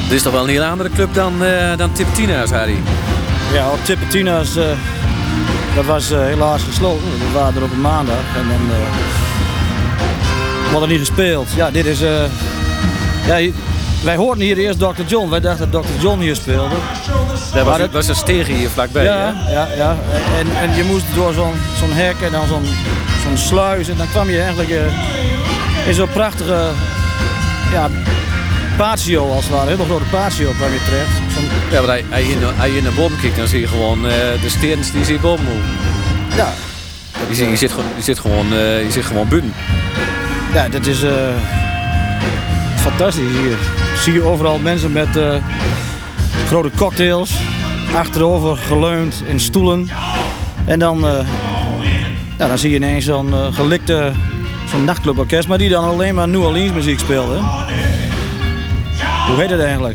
Dit is toch wel een heel andere club dan Tipitina's, Harry? Ja, op Tipitina's, dat was helaas gesloten. We waren er op een maandag en dan wordt er niet gespeeld. Ja, dit is... wij hoorden hier eerst Dr. John. Wij dachten dat Dr. John hier speelde. Dat was een steeg hier vlakbij. Ja, hè? ja. En je moest door zo'n hek en dan zo'n sluis. En dan kwam je eigenlijk in zo'n prachtige patio als het ware. Een hele grote patio kwam je terecht. Ja, maar als je naar boven kijkt, dan zie je gewoon de sterns die zie boven. Ja. Je zit gewoon buiten. Ja, dat is fantastisch hier. Zie je overal mensen met grote cocktails. Achterover geleund in stoelen. En dan zie je ineens zo'n gelikte nachtcluborkest. Maar die dan alleen maar New Orleans muziek speelde. Hoe heet het eigenlijk?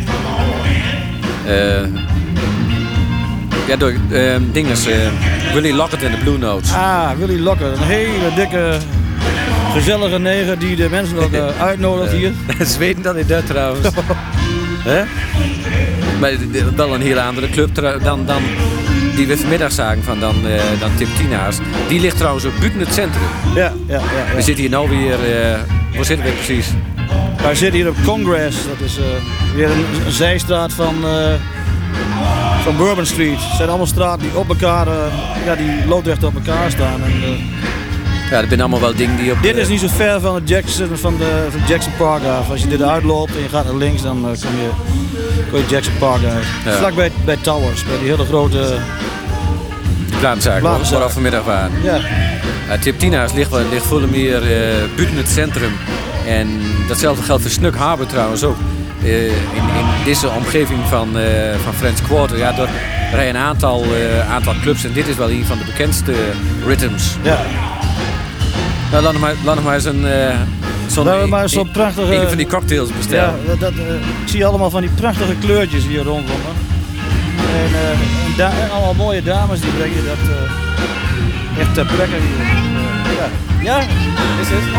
Ding is Willie Lockett en de Blue Notes. Ah, Willie Lockett. Een hele dikke, gezellige neger die de mensen ook uitnodigt hier. Ze weten dat niet dat trouwens. Hè? Maar wel een heel andere club dan die we vanmiddag zagen dan Tipitina's. Die ligt trouwens ook buiten het centrum. Ja. We zitten hier nou weer... waar zitten we precies? Wij zitten hier op Congress. Dat is weer een zijstraat van Bourbon Street. Het zijn allemaal straten die op elkaar, die loodrecht op elkaar staan. Ja, dat zijn allemaal wel dingen die op... Dit is niet zo ver van Jackson Park af. Als je dit uitloopt en je gaat naar links, dan kom je Jackson Park uit. Ja. Vlak bij Towers, bij die hele grote... plaatzaak, waar we vanmiddag waren. Ja. Tipitina's ligt veel meer buiten het centrum. En datzelfde geldt voor Snug Harbor trouwens ook. In deze omgeving van French Quarter. Ja, er rijden een aantal clubs en dit is wel een van de bekendste rhythms. Ja. Nou, laat nog maar eens zo'n prachtige... een van die cocktails bestellen. Ja, ik zie allemaal van die prachtige kleurtjes hier rondom. En allemaal mooie dames die brengen dat echt ter plekke hier. Ja, is het?